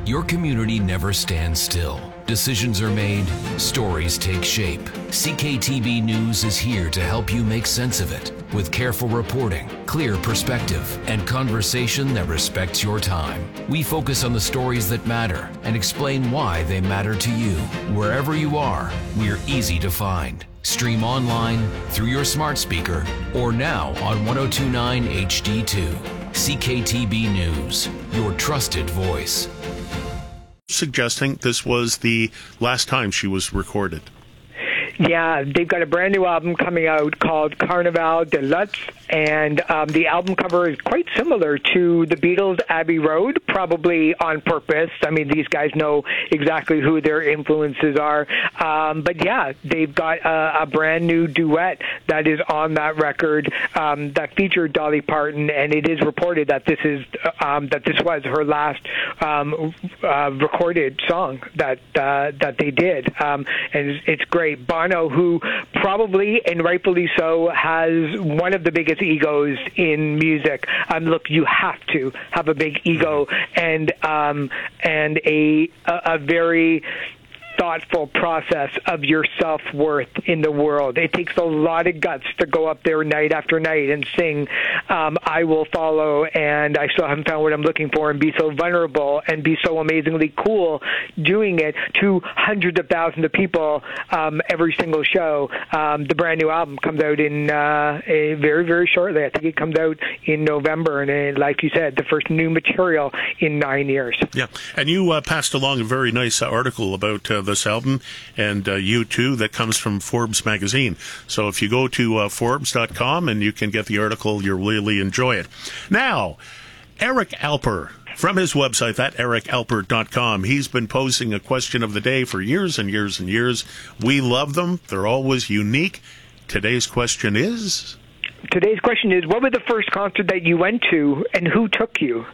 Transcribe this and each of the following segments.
Your community never stands still. Decisions are made, stories take shape. CKTB News is here to help you make sense of it with careful reporting, clear perspective, and conversation that respects your time. We focus on the stories that matter and explain why they matter to you. Wherever you are, we're easy to find. Stream online, through your smart speaker, or now on 1029 HD2. CKTB News, your trusted voice. Suggesting this was the last time she was recorded. Yeah, they've got a brand new album coming out called Carnaval de Luxe, and the album cover is quite similar to the Beatles' Abbey Road, probably on purpose. I mean, these guys know exactly who their influences are. But yeah, they've got a brand new duet that is on that record that featured Dolly Parton, and it is reported that this was her last recorded song that they did, and it's great. Bono, who probably and rightfully so has one of the biggest egos in music. Look, you have to have a big ego and a very thoughtful process of your self-worth in the world. It takes a lot of guts to go up there night after night and sing I Will Follow and I Still Haven't Found What I'm Looking For and be so vulnerable and be so amazingly cool doing it to hundreds of thousands of people every single show. The brand new album comes out in very, very shortly. I think it comes out in November, and like you said, the first new material in 9 years. Yeah, and you passed along a very nice article about this album, and you too, that comes from Forbes magazine. So if you go to Forbes.com and you can get the article, you'll really enjoy it. Now, Eric Alper, from his website, thatericalper.com, he's been posing a question of the day for years and years and years. We love them. They're always unique. Today's question is? Today's question is, what was the first concert that you went to, and who took you?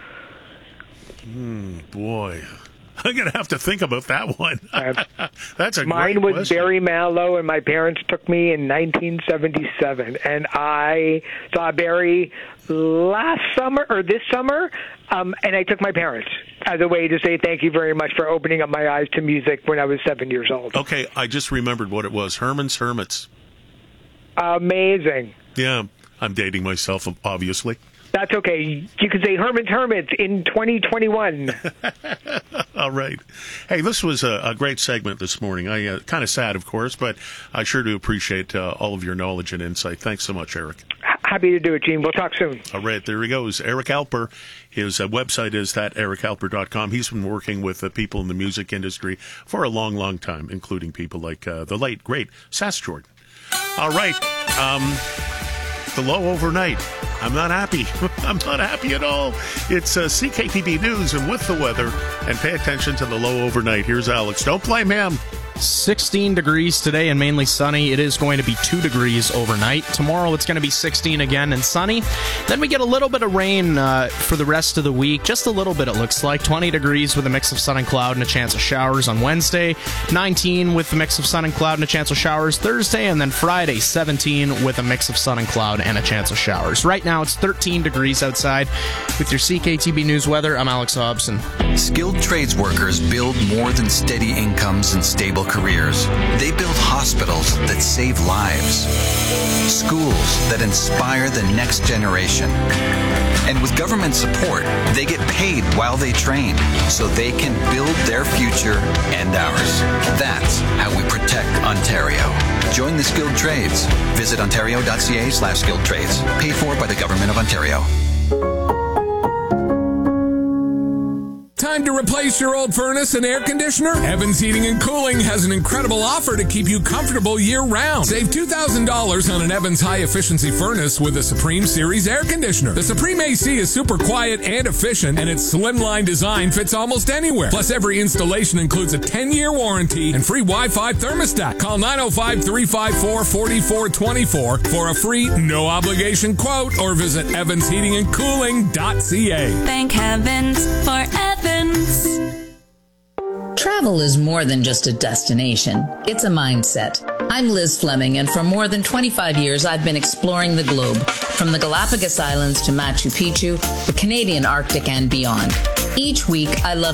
Boy, I'm going to have to think about that one. That's a Mine great was question. Barry Manilow, and my parents took me in 1977. And I saw Barry last summer, or this summer, and I took my parents as a way to say thank you very much for opening up my eyes to music when I was 7 years old. Okay, I just remembered what it was. Herman's Hermits. Amazing. Yeah, I'm dating myself, obviously. That's okay. You could say Herman's Hermits in 2021. All right. Hey, this was a great segment this morning. I kind of sad, of course, but I sure do appreciate all of your knowledge and insight. Thanks so much, Eric. Happy to do it, Gene. We'll talk soon. All right, there he goes. Eric Alper. His website is thatericalper.com. He's been working with people in the music industry for a long, long time, including people like the late, great Sass Jordan. All right. The low overnight. I'm not happy. I'm not happy at all. It's CKTB News and with the weather. And pay attention to the low overnight. Here's Alex. Don't blame him. 16 degrees today and mainly sunny. It is going to be 2 degrees overnight. Tomorrow it's going to be 16 again and sunny. Then we get a little bit of rain for the rest of the week. Just a little bit, it looks like. 20 degrees with a mix of sun and cloud and a chance of showers on Wednesday. 19 with a mix of sun and cloud and a chance of showers Thursday. And then Friday, 17 with a mix of sun and cloud and a chance of showers. Right now it's 13 degrees outside. With your CKTB News weather, I'm Alex Hobson. Skilled trades workers build more than steady incomes and stable careers. They build hospitals that save lives, schools that inspire the next generation. And with government support, they get paid while they train so they can build their future and ours. That's how we protect Ontario. Join the skilled trades. Visit ontario.ca/skilled trades. Paid for by the Government of Ontario. Time to replace your old furnace and air conditioner? Evans Heating and Cooling has an incredible offer to keep you comfortable year-round. Save $2,000 on an Evans high-efficiency furnace with a Supreme Series air conditioner. The Supreme AC is super quiet and efficient, and its slimline design fits almost anywhere. Plus, every installation includes a 10-year warranty and free Wi-Fi thermostat. Call 905-354-4424 for a free, no-obligation quote, or visit evansheatingandcooling.ca. Thank heavens for Evans. Travel is more than just a destination. It's a mindset. I'm Liz Fleming, and for more than 25 years, I've been exploring the globe, from the Galapagos Islands to Machu Picchu, the Canadian Arctic, and beyond. Each week, I love